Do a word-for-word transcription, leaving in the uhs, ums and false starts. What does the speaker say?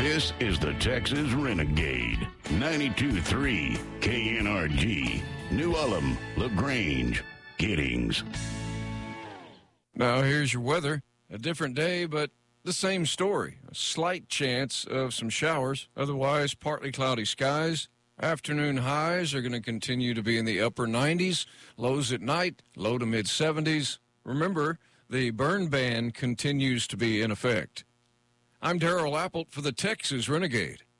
This is the Texas Renegade. ninety-two point three K N R G. New Ulm, LaGrange, Giddings. Now here's your weather. A different day, but the same story. A slight chance of some showers. Otherwise, partly cloudy skies. Afternoon highs are going to continue to be in the upper nineties. Lows at night, low to mid seventies. Remember, the burn ban continues to be in effect. I'm Darrell Appelt for the Texas Renegade.